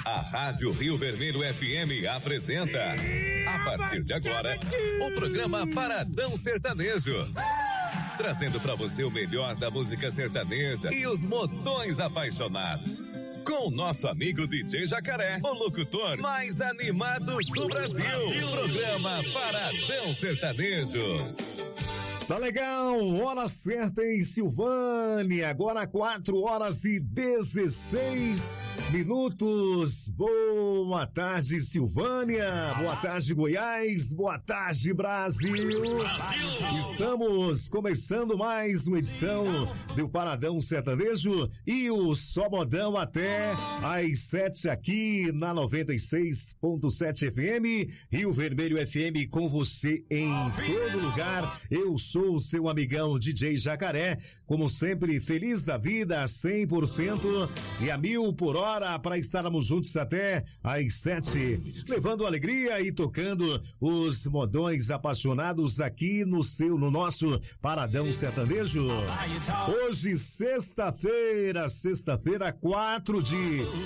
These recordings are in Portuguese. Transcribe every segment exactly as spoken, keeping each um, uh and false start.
A Rádio Rio Vermelho F M apresenta, a partir de agora, o programa Paradão Sertanejo. Trazendo pra você o melhor da música sertaneja e os modões apaixonados. Com o nosso amigo D J Jacaré, o locutor mais animado do Brasil. Brasil. Programa Paradão Sertanejo. Tá legal, hora certa em Silvânia, agora quatro horas e dezesseis minutos. Boa tarde, Silvânia. Boa tarde, Goiás. Boa tarde, Brasil. Brasil. Estamos começando mais uma edição do Paradão Sertanejo e o Só Modão até às sete aqui na noventa e seis ponto sete F M, Rio Vermelho F M, com você em todo lugar. Eu sou Sou o seu amigão D J Jacaré, como sempre, feliz da vida, cem por cento e a mil por hora para estarmos juntos até às sete, levando alegria e tocando os modões apaixonados aqui no seu, no nosso Paradão Sertanejo. Hoje, sexta-feira, sexta-feira, quatro de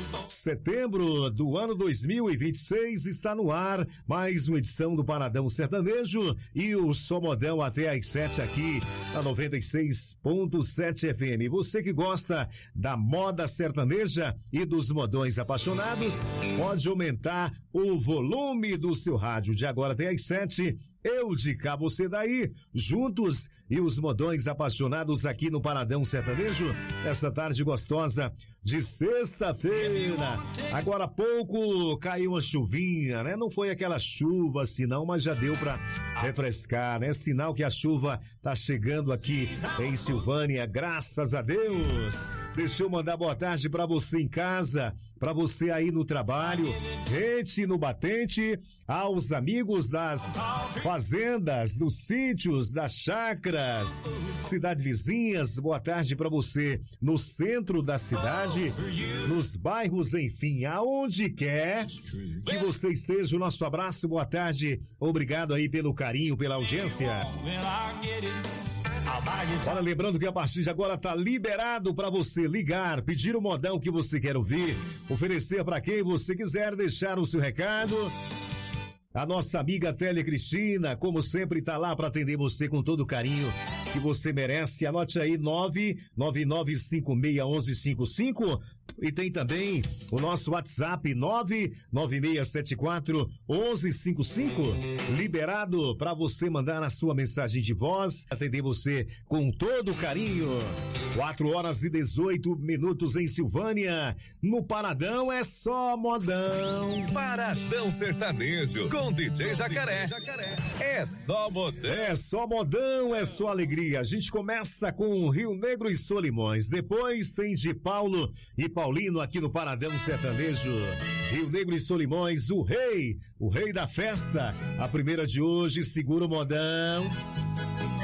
setembro do ano dois mil e vinte e seis, está no ar mais uma edição do Paradão Sertanejo e o Só Modão até às sete aqui na noventa e seis ponto sete F M. Você que gosta da moda sertaneja e dos modões apaixonados, pode aumentar o volume do seu rádio de agora até às sete. Eu de cá, você daí, juntos e os modões apaixonados aqui no Paradão Sertanejo, essa tarde gostosa de sexta-feira. Agora há pouco caiu uma chuvinha, né? Não foi aquela chuva assim não, mas já deu pra refrescar, né? Sinal que a chuva tá chegando aqui em Silvânia, graças a Deus. Deixa eu mandar boa tarde pra você em casa, pra você aí no trabalho, gente no batente, aos amigos das fazendas, dos sítios, das chácaras, cidade vizinhas, boa tarde pra você no centro da cidade, nos bairros, enfim, aonde quer que você esteja, o nosso abraço, boa tarde, obrigado aí pelo carinho, pela audiência. Olha, lembrando que a partir de agora tá liberado para você ligar, pedir o modão que você quer ouvir, oferecer para quem você quiser, deixar o seu recado. A nossa amiga Télia Cristina, como sempre, tá lá para atender você com todo o carinho que você merece. Anote aí nove nove nove cinco seis um um cinco cinco e tem também o nosso WhatsApp nove nove seis sete quatro um um cinco cinco, liberado para você mandar a sua mensagem de voz, atender você com todo carinho. quatro horas e dezoito minutos em Silvânia. No Paradão é só modão. Paradão Sertanejo com D J Jacaré. É só modão. É só modão, é só alegria. A gente começa com Rio Negro e Solimões. Depois tem de Paulo e Paulino aqui no Paradão Sertanejo. Rio Negro e Solimões, o rei, o rei da festa. A primeira de hoje, segura o modão.